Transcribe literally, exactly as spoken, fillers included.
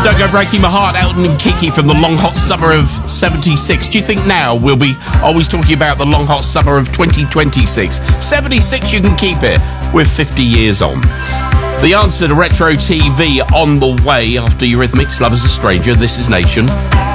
Don't Go Breaking My Heart, Elton and Kiki from the long hot summer of seventy-six. Do you think now we'll be always talking about the long hot summer of twenty twenty-six? seventy-six, you can keep it. We're fifty years on. The answer to Retro T V on the way after Eurythmics, Love Is a Stranger. This is Nation.